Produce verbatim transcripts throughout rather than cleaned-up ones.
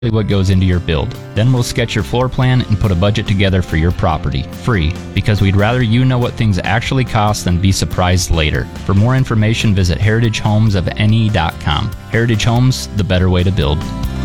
what goes into your build. Then we'll sketch your floor plan and put a budget together for your property, free, because we'd rather you know what things actually cost than be surprised later. For more information, visit heritage homes of n e dot com. Heritage Homes, the better way to build.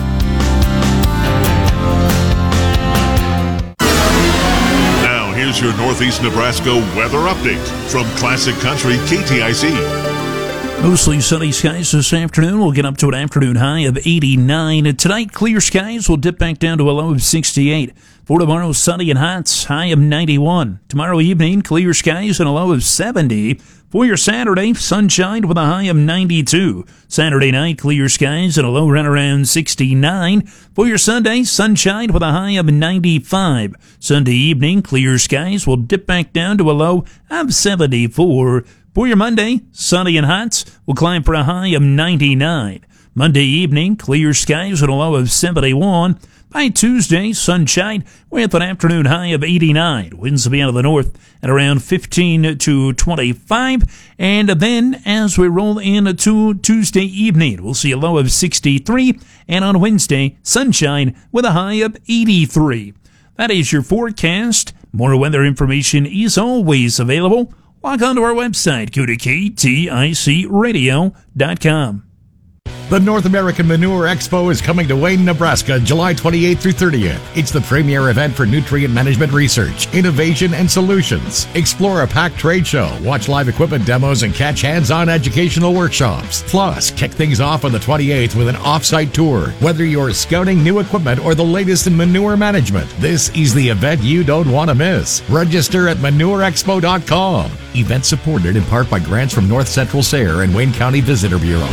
Now, here's your Northeast Nebraska weather update from Classic Country K T I C. Mostly sunny skies this afternoon. We'll get up to an afternoon high of eighty-nine. Tonight, clear skies will dip back down to a low of sixty-eight. For tomorrow, sunny and hot, high of ninety-one. Tomorrow evening, clear skies and a low of seventy. For your Saturday, sunshine with a high of ninety-two. Saturday night, clear skies and a low right around sixty-nine. For your Sunday, sunshine with a high of ninety-five. Sunday evening, clear skies will dip back down to a low of seventy-four. For your Monday, sunny and hot, will climb for a high of ninety-nine. Monday evening, clear skies at a low of seventy-one. By Tuesday, sunshine with an afternoon high of eighty-nine. Winds will be out of the north at around fifteen to twenty-five. And then, as we roll into Tuesday evening, we'll see a low of sixty-three. And on Wednesday, sunshine with a high of eighty-three. That is your forecast. More weather information is always available. Log on to our website, go to K T I C radio dot com. The North American Manure Expo is coming to Wayne, Nebraska, July twenty-eighth through thirtieth. It's the premier event for nutrient management research, innovation, and solutions. Explore a packed trade show, watch live equipment demos, and catch hands-on educational workshops. Plus, kick things off on the twenty-eighth with an off-site tour. Whether you're scouting new equipment or the latest in manure management, this is the event you don't want to miss. Register at manure expo dot com. Event supported in part by grants from North Central S A R E and Wayne County Visitor Bureau.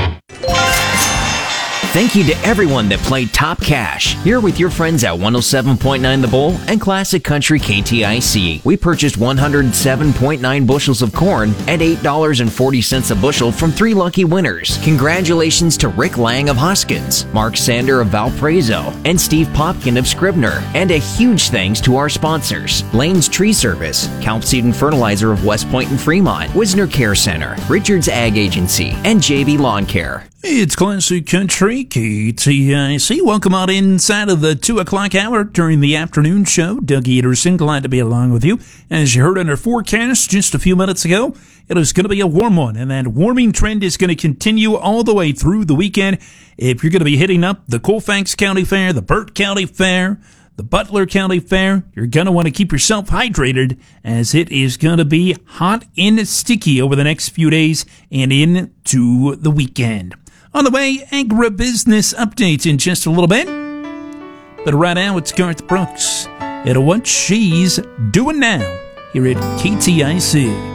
Thank you to everyone that played Top Cash. Here with your friends at one oh seven point nine The Bull and Classic Country K T I C. We purchased one hundred seven point nine bushels of corn at eight dollars and forty cents a bushel from three lucky winners. Congratulations to Rick Lang of Hoskins, Mark Sander of Valparaiso, and Steve Popkin of Scribner. And a huge thanks to our sponsors: Lane's Tree Service, Calp Seed and Fertilizer of West Point and Fremont, Wisner Care Center, Richards Ag Agency, and J B Lawn Care. It's Classic Country K T I C. Welcome on inside of the two o'clock hour during the afternoon show. Doug Ederson, glad to be along with you. As you heard on our forecast just a few minutes ago, it is going to be a warm one, and that warming trend is going to continue all the way through the weekend. If you're going to be hitting up the Colfax County Fair, the Burt County Fair, the Butler County Fair, you're going to want to keep yourself hydrated, as it is going to be hot and sticky over the next few days and into the weekend. On the way, agribusiness updates in just a little bit. But right now, it's Garth Brooks and what she's doing now here at K T I C.